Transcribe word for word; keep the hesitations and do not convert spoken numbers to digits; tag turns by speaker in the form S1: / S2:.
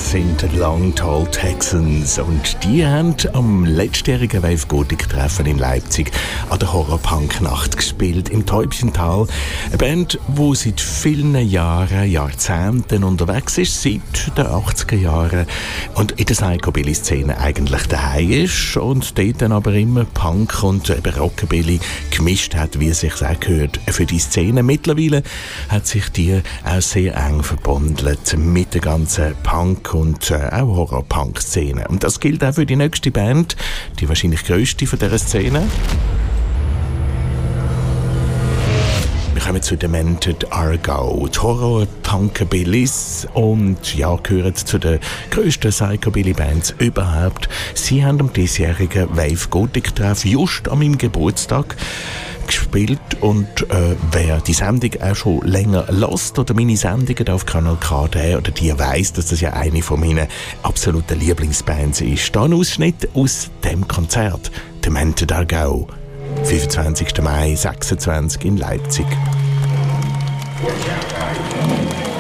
S1: Das sind die Long Tall Texans und die haben am letztjährigen Wave Gothic Treffen in Leipzig an der Horrorpunk-Nacht gespielt im Täubchental. Eine Band, die seit vielen Jahren, Jahrzehnten unterwegs ist, seit den achtziger Jahren und in der Psychobilly-Szene eigentlich daheim ist und dort dann aber immer Punk und eben Rockabilly gemischt hat, wie es sich auch gehört für die Szene. Mittlerweile hat sich die auch sehr eng verbandelt mit der ganzen Punk- und äh, auch Horror-Punk-Szene. Und das gilt auch für die nächste Band, die wahrscheinlich grösste von dieser Szene. Wir kommen zu Demented Argo, die Horror-Punkabillys und ja, gehören zu den grössten Psychobilly-Bands überhaupt. Sie haben am diesjährigen Wave Gothic-Treff just an meinem Geburtstag gespielt und äh, wer die Sendung auch schon länger hört oder meine Sendungen auf Kanal K D oder die weiss, dass das ja eine von meinen absoluten Lieblingsbands ist. Da ein Ausschnitt aus dem Konzert, Demented Argo, fünfundzwanzigsten Mai sechsundzwanzig in Leipzig.
S2: Watch out, guys.